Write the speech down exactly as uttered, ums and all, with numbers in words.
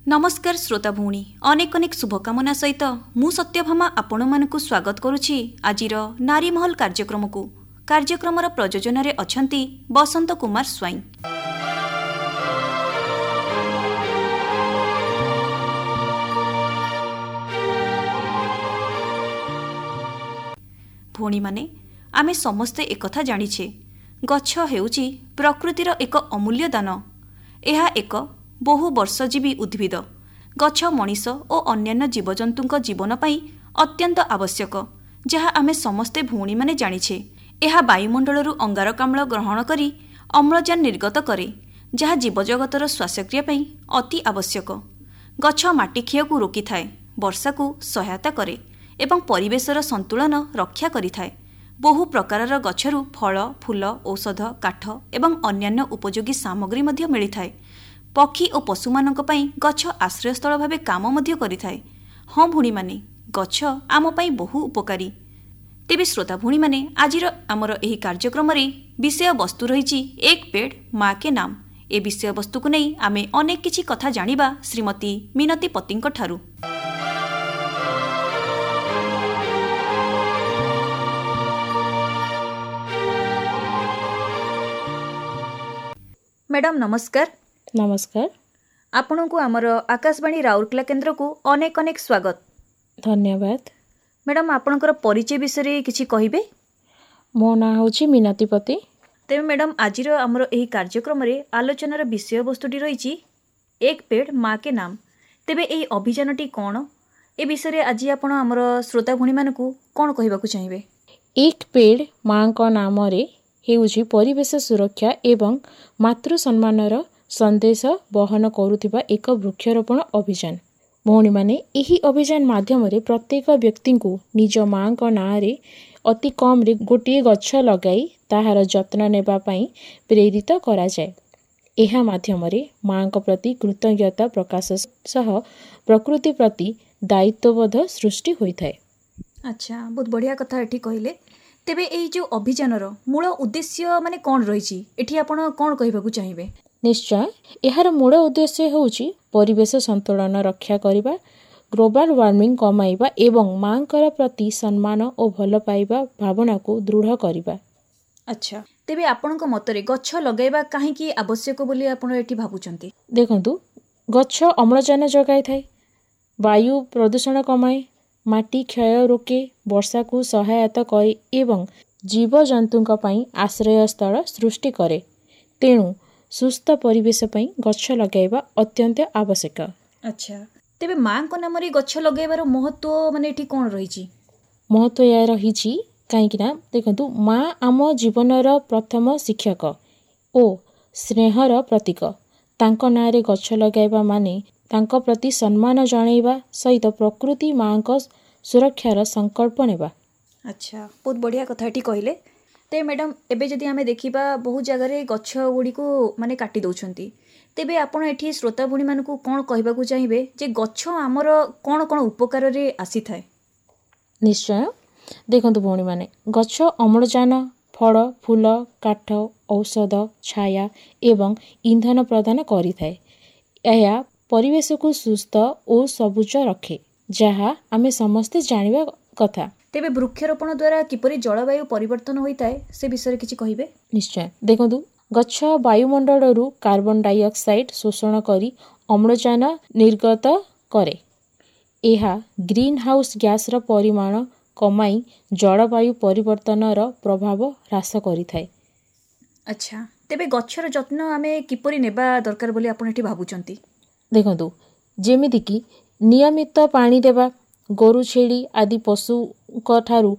नमस्कार श्रोता भौणी अनेक अनेक शुभकामना सहित मु सत्यभामा आपण मानकु स्वागत करुछि आजिर नारी महल कार्यक्रम को कार्यक्रम प्रयोजन रे अछंती बसंत कुमार स्वाई। भौणी माने आमे समस्ते एकथा जानिछे गछ हेउची प्रकृतिर एक अमूल्य दान। एहा एक बहु वर्षजीवी उद्भिद गछ मनीष और अन्यान्य जीवजंतुक जीवन पाई अत्यंत आवश्यक जहाँ आमे समस्ते भौणी माने जानिछे। एहा वायुमंडलरू अंगारकाम्ल ग्रहण करी अम्लजान निर्गत करे जहाँ जीवजगतर श्वासक्रिया पाई अति आवश्यक। गछ माटी क्षयकु रोकी थाए, वर्षा को सहायता करे एवं परिवेशर संतुलन रक्षा करिथाए। बहु प्रकारर गछरू फल फूल औषध काठ एवं अन्यान्य उपयोगी सामग्री मध्य मिलिथाए। पक्षी और पशुमानंक पई गछ आश्रयस्थल भावे काम मध्य करिथाए। हाँ भौणी माने गछ आम पई बहु उपकारी। तेबे श्रोता भौणी माने आजिर आमर एही कार्यक्रम रे विषय वस्तु रहिछि एक पेड़ माँ के नाम। ए विषय वस्तु को नहीं आमे अनेक किछि कथा जानिबा श्रीमती मिनती पतिंक ठारू। मैडम नमस्कार। नमस्कार। आपण को आमर आकाशवाणी राउरकेला केन्द्र को अनेक अनेक स्वागत। धन्यवाद। मैडम आपणकर परिचय विषय किछि कहिबे? मो ना होछि मिनती पति। तेबे मैडम आजिर आमर एही कार्यक्रम रे आलोचनार विषय वस्तुटी रहिछि एक पेड़ माँ के नाम। तेबे एही अभियानटी कोन ए विषय रे आज आपण आमर श्रोता भौणी मानकु कोन कहिबाकु चाहिबे? एक पेड़ माँ को नाम रे हेउछि परिवेश सुरक्षा एवं मातृ सम्मानर संदेश बहन करुथिबा एक वृक्षारोपण अभियान। भौणी माने एही अभियान माध्यम रे प्रत्येक व्यक्ति को निज माँ को नाम रे अति कम रे गोटे गछ लगाई ताहार जत्न नेबा पई प्रेरित करा जाय। एहा माध्यम रे माँ को प्रति कृतज्ञता प्रकाश सह प्रकृति प्रति दायित्वबोध सृष्टि होइथाय। अच्छा, बहुत बढ़िया कथा एठी कहिले। तेबे एही जो अभियानर मूल उद्देश्य माने कोन रहिछि एठी आपण कोन कहिबाकु चाहिबे? निश्चय एहार मूल उद्देश्य होउछि परिवेश संतुलन रक्षा करिबा, ग्लोबल वार्मिंग कमाइबा एवं मांकर प्रति सम्मान और भल पाइबा भावना को दृढ़ करिबा। अच्छा, तेबे आपणक मतरे गछ लगाइबा काहे की आवश्यक बोली आपण एठी भाबुचंती? देखंतु गछ अम्लजान जगाई थाए, वायु प्रदूषण कमाए, माटी क्षय रोके, वर्षा को सहायता करे एवं जीवजंतुଙ୍କ ପାଇଁ आश्रय स्थल सृष्टि करे। तेणु सुस्थ परिवेश पई गछ लगाइबा अत्यंत आवश्यक। अच्छा, तेबे माँ को नाम रे गछ लगाइबार महत्व माने एठी कोन रहिछि? महत्व या रहिछि काहेकि ना देखंतु माँ आम जीवनर प्रथम शिक्षक ओ स्नेहर प्रतीक। तांक नाँ रे गछ लगाइबा माने तांक प्रति सम्मान जणाइबा सहित प्रकृति माँ को सुरक्षार संकल्प नेबा। अच्छा, बहुत बढ़िया कथा एठी कहिले। ते मैडम एबे जदि आमे देखिबा बहुत जगह रे गछ गुडी को माने काटी दउछंती, तेबे आपण एठी श्रोता भौणी मानकु कोन कहिबाकू चाहिबे जे गछ हमर कोन कोन उपकार रे आसी थाए? निश्चय देखंतु भौणी माने गछ अम्लजान, फल फूल काठ औषध छाया एवं ईंधन प्रदान करि थाए। एहा परिवेश को सुस्थ और सबुज रखे जहाँ आमे समस्ते जानिबा कथा। तेबे वृक्षारोपण द्वारा किपरि जलवायु परिवर्तन होइताए से विषय किछि कहिबे? निश्चय देखंतु गछ वायुमंडलरू कार्बन डाइऑक्साइड शोषण करी अम्लजान निर्गत करे। एहा ग्रीन हाउस गैस र परिमाण कमाई जलवायु परिवर्तनर प्रभाव ह्रास करिथाए। अच्छा, तेबे गछर जत्न आमे किपरि नेबा दरकार बोली आपण एठी भाबुचंती? देखंतु जेमिति कि नियमित पानी देबा, गोरु छेड़ी आदि पशु ठारू